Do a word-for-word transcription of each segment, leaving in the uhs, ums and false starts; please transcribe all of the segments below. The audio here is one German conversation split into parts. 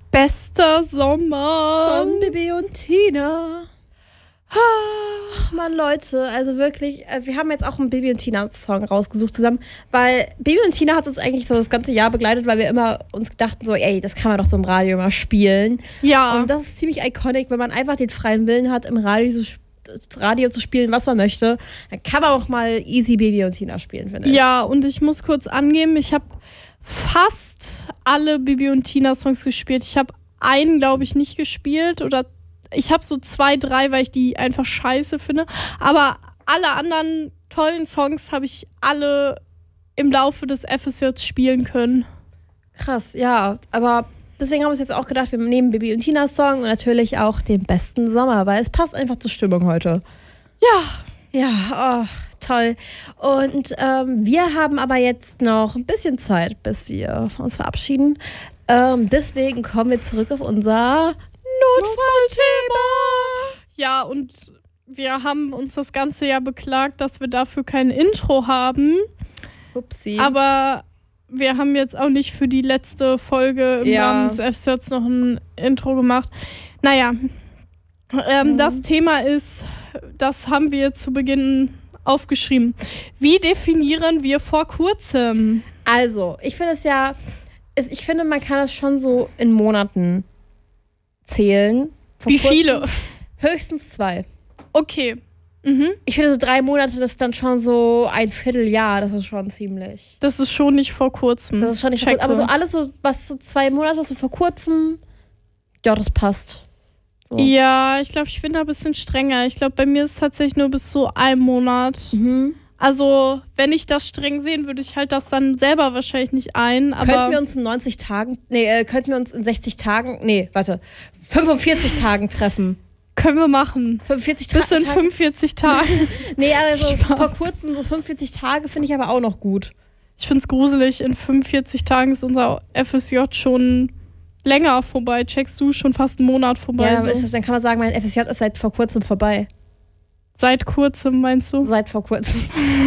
Bester Sommer. Von Bibi und Tina. Ach, Mann, Leute, also wirklich, wir haben jetzt auch einen Bibi und Tina-Song rausgesucht zusammen, weil Bibi und Tina hat uns eigentlich so das ganze Jahr begleitet, weil wir immer uns dachten so, ey, das kann man doch so im Radio mal spielen. Ja. Und das ist ziemlich iconic, wenn man einfach den freien Willen hat, im Radio zu, Radio zu spielen, was man möchte, dann kann man auch mal easy Bibi und Tina spielen, finde ich. Ja, und ich muss kurz angeben, ich habe fast alle Bibi und Tina-Songs gespielt. Ich habe einen, glaube ich, nicht gespielt oder ich habe so zwei, drei, weil ich die einfach scheiße finde. Aber alle anderen tollen Songs habe ich alle im Laufe des F S Js spielen können. Krass, ja. Aber deswegen haben wir uns jetzt auch gedacht, wir nehmen Bibi und Tinas Song und natürlich auch den besten Sommer, weil es passt einfach zur Stimmung heute. Ja. Ja, oh, toll. Und ähm, wir haben aber jetzt noch ein bisschen Zeit, bis wir uns verabschieden. Ähm, deswegen kommen wir zurück auf unser Notfallthema. Ja, und wir haben uns das ganze Jahr beklagt, dass wir dafür kein Intro haben. Upsi. Aber wir haben jetzt auch nicht für die letzte Folge im Ja. Rahmen des F S Js noch ein Intro gemacht. Naja, ähm, mhm. das Thema ist, das haben wir zu Beginn aufgeschrieben. Wie definieren wir vor kurzem? Also, ich finde es ja, ich finde, man kann das schon so in Monaten zählen. Vor Wie kurzem, viele? Höchstens zwei. Okay. Mhm. Ich finde, so drei Monate, das ist dann schon so ein Vierteljahr, das ist schon ziemlich. Das ist schon nicht vor kurzem. Das ist schon nicht vor Checke. kurzem. Aber so alles, so, was so zwei Monate, so vor kurzem, ja, das passt. So. Ja, ich glaube, ich bin da ein bisschen strenger. Ich glaube, bei mir ist es tatsächlich nur bis so ein Monat. Mhm. Also, wenn ich das streng sehen, würde ich halt das dann selber wahrscheinlich nicht ein. Aber Könnten wir uns in neunzig Tagen, nee, äh, könnten wir uns in sechzig Tagen, nee, warte, fünfundvierzig Tagen treffen. Können wir machen. fünfundvierzig Bis Tage. in fünfundvierzig Tagen. Nee, aber so Spaß. vor kurzem, so fünfundvierzig Tage finde ich aber auch noch gut. Ich finde es gruselig. In fünfundvierzig Tagen ist unser F S J schon länger vorbei. Checkst du, schon fast einen Monat vorbei. Ja, so. ist, dann kann man sagen, mein F S J ist seit vor kurzem vorbei. Seit kurzem, meinst du? Seit vor kurzem.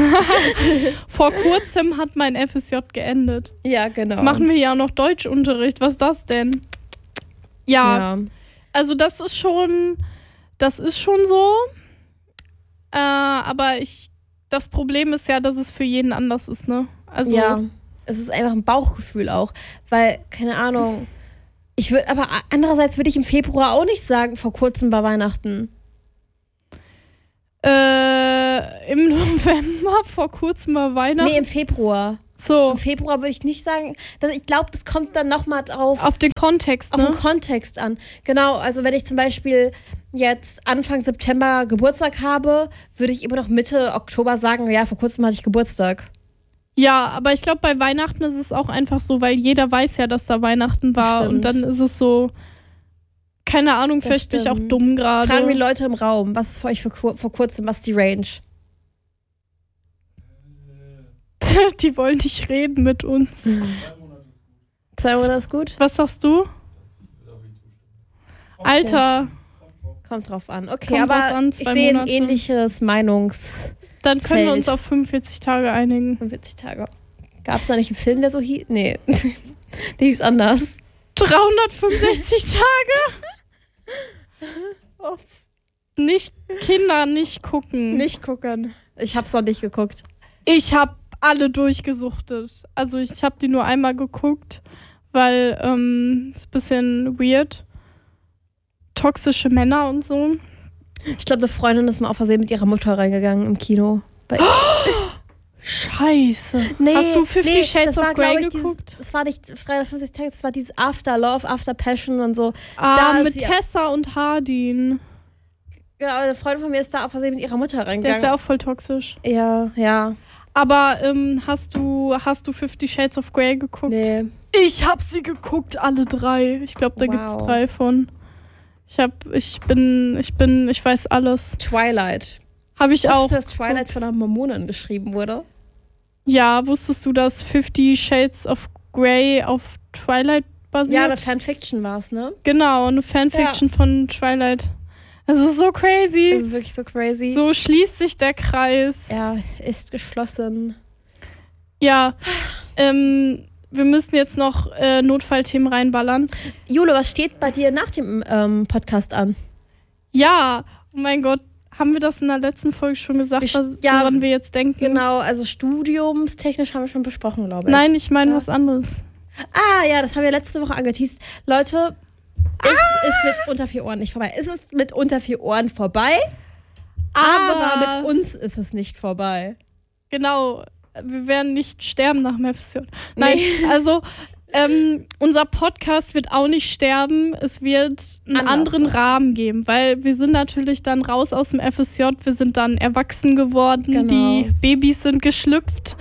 Vor kurzem hat mein F S J geendet. Ja, genau. Jetzt machen wir ja noch Deutschunterricht. Was ist das denn? Ja, Ja. also das ist schon, das ist schon so. Äh, aber ich, das Problem ist ja, dass es für jeden anders ist, ne? Also Ja, es ist einfach ein Bauchgefühl auch. Weil, keine Ahnung, ich würde, aber andererseits würde ich im Februar auch nicht sagen, vor kurzem war Weihnachten. Äh, im November, vor kurzem war Weihnachten. Nee, im Februar. So, Im Februar würde ich nicht sagen, dass ich glaube, das kommt dann nochmal drauf. auf den Kontext, Auf ne? den Kontext an. Genau, also wenn ich zum Beispiel jetzt Anfang September Geburtstag habe, würde ich immer noch Mitte Oktober sagen, ja, vor kurzem hatte ich Geburtstag. Ja, aber ich glaube, bei Weihnachten ist es auch einfach so, weil jeder weiß ja, dass da Weihnachten war. Stimmt. Und dann ist es so, keine Ahnung, Das vielleicht bin ich auch stimmt. dumm gerade. Fragen wir Leute im Raum, was ist für euch für, kur- vor kurzem, was ist die Range? Die wollen nicht reden mit uns. Zwei Monate ist gut? Was sagst du? Alter, Kommt drauf an. Okay, Kommt aber drauf an, ich zwei sehe ein Monate. ähnliches Meinungs... dann können wir Feld. uns auf fünfundvierzig Tage einigen. fünfundvierzig Tage. Gab es da nicht einen Film, der so hieß? Nee, der hieß anders. dreihundertfünfundsechzig Tage? Oh, Nicht Kinder, nicht gucken. nicht gucken. Ich hab's noch nicht geguckt. Ich habe alle durchgesuchtet. Also ich habe die nur einmal geguckt, weil ähm, ist ein bisschen weird. Toxische Männer und so. Ich glaube, eine Freundin ist mal auf Versehen mit ihrer Mutter reingegangen im Kino. Bei Scheiße. Nee, Hast du Fifty nee, Shades das war, of Grey glaub ich, geguckt? Dieses, das war nicht dreihundertfünfzig Tage, das war dieses After Love, After Passion und so. Ah, Da ist mit sie- Tessa und Hardin. Genau, eine Freundin von mir ist da auf Versehen mit ihrer Mutter Der reingegangen. ist ja auch voll toxisch. ja, ja. Aber ähm, hast du hast du Fifty Shades of Grey geguckt? Nee. Ich hab sie geguckt, alle drei. Ich glaube, da Wow. gibt's drei von. Ich hab, ich bin, ich bin, ich weiß alles. Twilight. Habe ich auch. Wusstest du, dass Twilight von einer Mormonin geschrieben wurde? Ja, wusstest du, dass Fifty Shades of Grey auf Twilight basiert? Ja, eine Fanfiction war es, ne? Genau, eine Fanfiction von Twilight. Das ist so crazy. Das ist wirklich so crazy. So schließt sich der Kreis. Ja, ist geschlossen. Ja, ähm, wir müssen jetzt noch äh, Notfallthemen reinballern. Jule, was steht bei dir nach dem ähm, Podcast an? Ja, oh mein Gott, haben wir das in der letzten Folge schon gesagt, Ich- was, ja, woran wir jetzt denken? Genau, also studiumstechnisch haben wir schon besprochen, glaube ich. Nein, ich meine Ja. was anderes. Ah, ja, das haben wir letzte Woche angeteased. Leute, es ist mit unter vier Ohren nicht vorbei. Es ist mit unter vier Ohren vorbei, aber, Aber mit uns ist es nicht vorbei. genau, wir werden nicht sterben nach dem F S J. Nein, Nee. also ähm, unser Podcast wird auch nicht sterben. Es wird einen Anders anderen sein. Rahmen geben, weil wir sind natürlich dann raus aus dem F S J. Wir sind dann erwachsen geworden. Genau. Die Babys sind geschlüpft.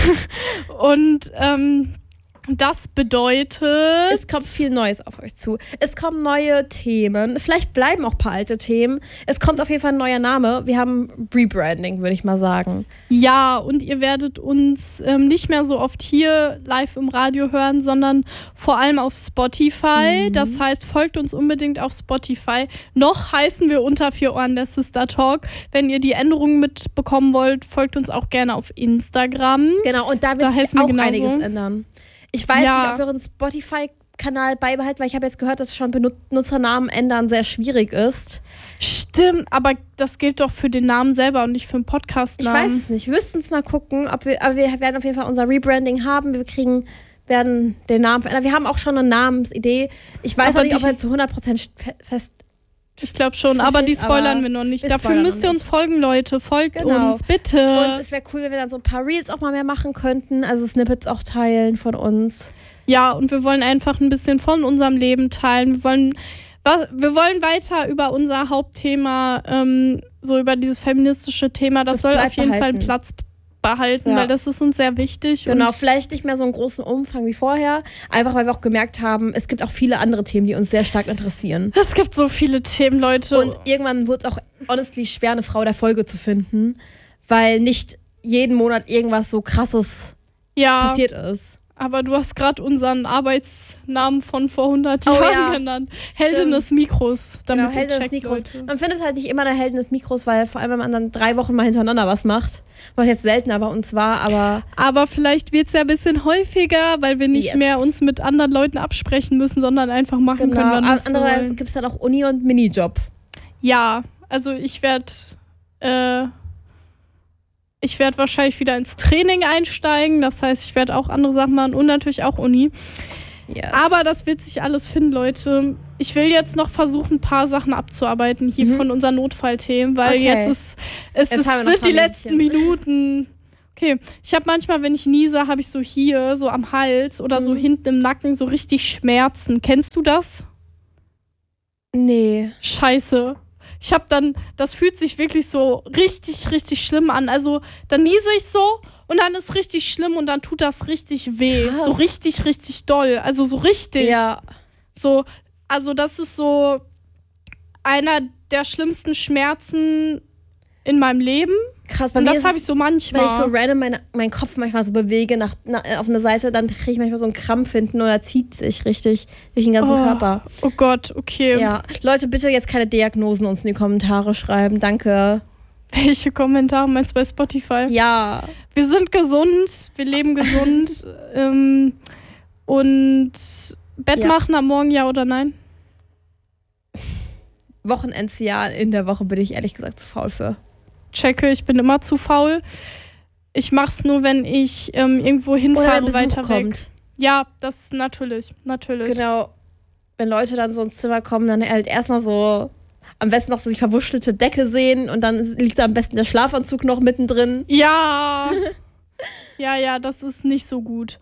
Und ähm, das bedeutet... Es kommt viel Neues auf euch zu. Es kommen neue Themen. Vielleicht bleiben auch ein paar alte Themen. Es kommt auf jeden Fall ein neuer Name. Wir haben Rebranding, würde ich mal sagen. Ja, und ihr werdet uns ähm, nicht mehr so oft hier live im Radio hören, sondern vor allem auf Spotify. Mhm. Das heißt, folgt uns unbedingt auf Spotify. Noch heißen wir unter vier Ohren der Sister Talk. Wenn ihr die Änderungen mitbekommen wollt, folgt uns auch gerne auf Instagram. Genau, und da Da wird sich heißen wir auch genauso. einiges ändern. Ich weiß Ja. nicht, ob wir unseren Spotify-Kanal beibehalten, weil ich habe jetzt gehört, dass schon Benutzernamen ändern sehr schwierig ist. Stimmt, aber das gilt doch für den Namen selber und nicht für den Ich Podcast-Namen. weiß es nicht. Wir müssten es mal gucken, ob wir, aber wir werden auf jeden Fall unser Rebranding haben. Wir kriegen, werden den Namen verändern. Wir haben auch schon eine Namensidee. Ich weiß Aber aber nicht, ob die- er zu hundert Prozent fe- fest. Ich glaube schon, aber die Versteht, spoilern aber wir noch nicht. wir Dafür spoilern müsst ihr noch uns folgen, Leute. Folgt Genau. uns, bitte. Und es wäre cool, wenn wir dann so ein paar Reels auch mal mehr machen könnten. Also Snippets auch teilen von uns. Ja, und wir wollen einfach ein bisschen von unserem Leben teilen. Wir wollen, wa- wir wollen weiter über unser Hauptthema, ähm, so über dieses feministische Thema, das, Das soll auf bleibt jeden Fall behalten. einen Platz behalten, Ja. weil das ist uns sehr wichtig. Genau, Und vielleicht nicht mehr so einen großen Umfang wie vorher. Einfach, weil wir auch gemerkt haben, es gibt auch viele andere Themen, die uns sehr stark interessieren. es gibt so viele Themen, Leute. Und irgendwann wurde es auch honestly schwer, eine Frau der Folge zu finden, weil nicht jeden Monat irgendwas so krasses ja, passiert ist. aber du hast gerade unseren Arbeitsnamen von vor hundert Oh Jahren ja, genannt. Heldin des Mikros, damit Genau, ihr Heldin des checkt, Mikros. Leute. Man findet halt nicht immer eine Heldin des Mikros, weil vor allem, wenn man dann drei Wochen mal hintereinander was macht, was jetzt seltener bei uns war, aber Aber vielleicht wird es ja ein bisschen häufiger, weil wir nicht Yes. mehr uns mit anderen Leuten absprechen müssen, sondern einfach machen genau. können, wann wir es Andererseits wollen. gibt es dann auch Uni und Minijob. Ja, also ich werde äh, ich werde wahrscheinlich wieder ins Training einsteigen. Das heißt, ich werde auch andere Sachen machen und natürlich auch Uni. Yes. Aber das wird sich alles finden, Leute. Ich will jetzt noch versuchen, ein paar Sachen abzuarbeiten hier Mhm. von unseren Notfallthemen, weil Okay. jetzt ist es Jetzt ist, haben wir noch sind die ein paar letzten Minuten. Okay, ich habe manchmal, wenn ich niese, habe ich so hier, so am Hals oder so Mhm. hinten im Nacken so richtig Schmerzen. Kennst du das? Nee. Scheiße. Ich habe dann, das fühlt sich wirklich so richtig, richtig schlimm an. Also dann niese ich so und dann ist richtig schlimm und dann tut das richtig weh. Krass. So richtig, richtig doll. Also so richtig. Ja. So, also das ist so einer der schlimmsten Schmerzen in meinem Leben. Krass, bei Und mir das ist habe es- ich so manchmal. Wenn ich so random meine, meinen Kopf manchmal so bewege nach, nach, auf eine Seite, dann kriege ich manchmal so einen Krampf hinten oder zieht sich richtig durch den ganzen Oh. Körper. Oh Gott, okay. Ja. Leute, bitte jetzt keine Diagnosen uns in die Kommentare schreiben. Danke. Welche Kommentare meinst du bei Spotify? Ja. Wir sind gesund, wir leben gesund. ähm, und Bett Ja. machen am Morgen, ja oder nein? Wochenendsjahr in der Woche bin ich ehrlich gesagt zu faul für. Checke, ich bin immer zu faul. Ich mach's nur, wenn ich ähm, irgendwo Oder hinfahre, wenn Besuch weiter weg. kommt. Ja, das ist natürlich, natürlich. Genau. Wenn Leute dann so ins Zimmer kommen, dann halt erstmal so am besten noch so die verwuschelte Decke sehen und dann liegt da am besten der Schlafanzug noch mittendrin. Ja. ja, ja, das ist nicht so gut.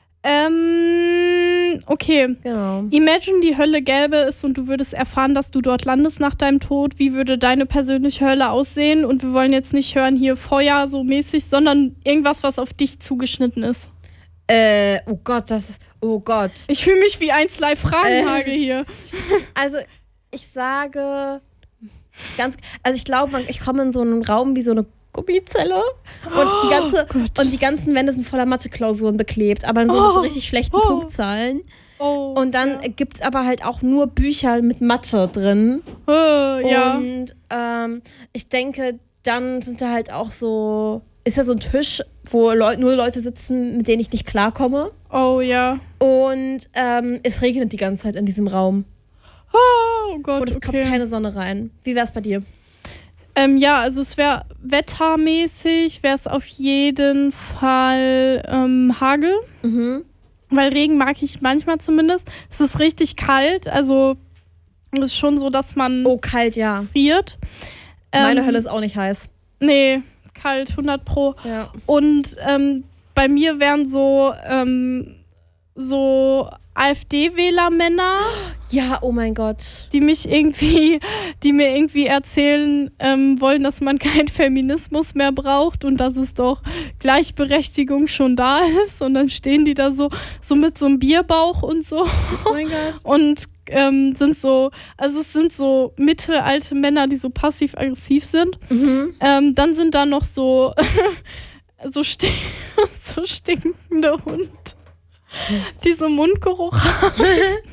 Ähm, okay. Genau. Imagine, die Hölle gäbe es und du würdest erfahren, dass du dort landest nach deinem Tod. Wie würde deine persönliche Hölle aussehen? Und wir wollen jetzt nicht hören hier Feuer so mäßig, sondern irgendwas, was auf dich zugeschnitten ist. Äh, oh Gott, das ist, oh Gott. Ich fühle mich wie eins live Fragenhage hier. Also, ich sage ganz, also ich glaube, man- ich komme in so einen Raum wie so eine Gummizelle und die ganze Oh Gott. und die ganzen Wände sind voller Mathe-Klausuren beklebt, aber in so, Oh. so richtig schlechten Oh. Punktzahlen. Oh, Und dann ja. gibt's aber halt auch nur Bücher mit Mathe drin. Oh, ja. Und ähm, ich denke, dann sind da halt auch so, ist ja so ein Tisch wo Leu- nur Leute sitzen, mit denen ich nicht klarkomme. Oh ja. Und ähm, es regnet die ganze Zeit in diesem Raum. Oh Gott, Und es okay. kommt keine Sonne rein. Wie wär's bei dir? Ähm, ja, also es wäre wettermäßig, wäre es auf jeden Fall ähm, Hagel. Mhm. Weil Regen mag ich manchmal zumindest. Es ist richtig kalt, also es ist schon so, dass man Oh, kalt, ja. friert. Meine Ähm, Hölle ist auch nicht heiß. Nee, kalt, hundert Pro. Ja. Und ähm, bei mir wären so, ähm, so AfD-Wähler-Männer, Ja, oh mein Gott. die mich irgendwie, die mir irgendwie erzählen ähm, wollen, dass man keinen Feminismus mehr braucht und dass es doch Gleichberechtigung schon da ist. Und dann stehen die da so, so mit so einem Bierbauch und so. Oh mein Gott. Und ähm, sind so, also es sind so mittelalte Männer, die so passiv-aggressiv sind. Mhm. Ähm, dann sind da noch so, so, sti so stinkende Hunde, die so Mundgeruch haben.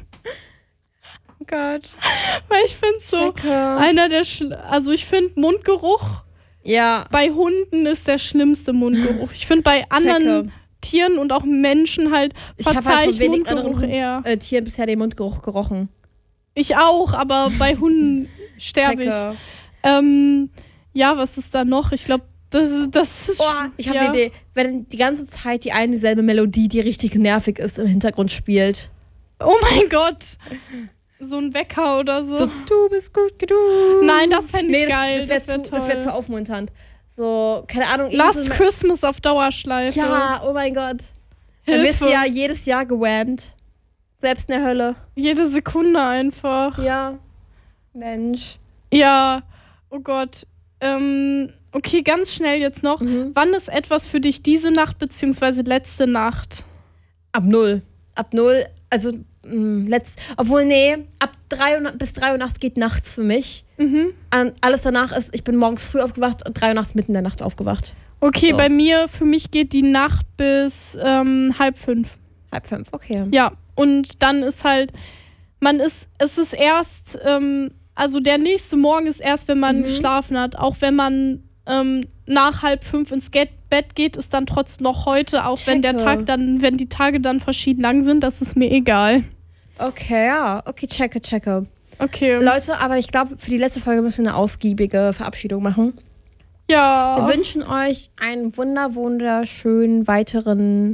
Oh Gott. Weil ich finde so, Checke. einer der, Schl also ich finde Mundgeruch Ja. bei Hunden ist der schlimmste Mundgeruch. Ich finde bei anderen Checke. Tieren und auch Menschen halt Ich habe verzeih halt ich von wenig Mundgeruch anderen eher. äh, Tieren bisher den Mundgeruch gerochen. Ich auch, aber bei Hunden sterbe ich. Checke. Ähm, ja, was ist da noch? Ich glaube, das ist, das ist. Oh, ich habe ja. eine Idee. Wenn die ganze Zeit die eine dieselbe Melodie, die richtig nervig ist, im Hintergrund spielt. Oh mein Gott. So ein Wecker oder so. So, du bist gut genug. Nein, das fände ich Nee, das, geil. das wäre wär zu, das wär zu aufmunternd. So, keine Ahnung. Last irgend so- Christmas auf Dauerschleife. Ja, oh mein Gott. Dann wirst du Hilfe. ja jedes Jahr gewammt. Selbst in der Hölle. Jede Sekunde einfach. Ja. Mensch. Ja, oh Gott. Ähm, okay, ganz schnell jetzt noch. Mhm. Wann ist etwas für dich diese Nacht beziehungsweise letzte Nacht? Ab null. Ab null. Also, mh, letzt. Obwohl, nee, ab drei Uhr, bis drei Uhr nachts geht nachts für mich. Mhm. An, alles danach ist, ich bin morgens früh aufgewacht und drei Uhr nachts mitten in der Nacht aufgewacht. Okay, So. bei mir, für mich geht die Nacht bis ähm, halb fünf. Halb fünf, okay. Ja, und dann ist halt, man ist, es ist erst, ähm, also der nächste Morgen ist erst, wenn man Mhm. geschlafen hat. Auch wenn man ähm, nach halb fünf ins Get Bett geht, ist dann trotzdem noch heute, auch wenn der Checke. Tag dann, wenn die Tage dann verschieden lang sind, das ist mir egal. Okay, ja. Okay, checke, checke. Okay. Leute, aber ich glaube, für die letzte Folge müssen wir eine ausgiebige Verabschiedung machen. Ja. Wir wünschen euch einen wunder, wunderschönen weiteren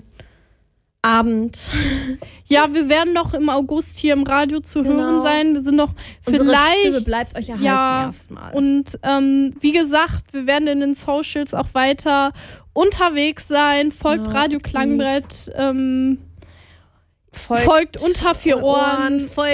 Abend. Ja, wir werden noch im August hier im Radio zu Genau. hören sein. Wir sind noch Unsere vielleicht. Stimme bleibt euch erhalten ja, erstmal. Und ähm, wie gesagt, wir werden in den Socials auch weiter unterwegs sein. Folgt Ja, Radio aktiv. Klangbrett. Ähm, folgt, folgt unter vier Ohren. Folgt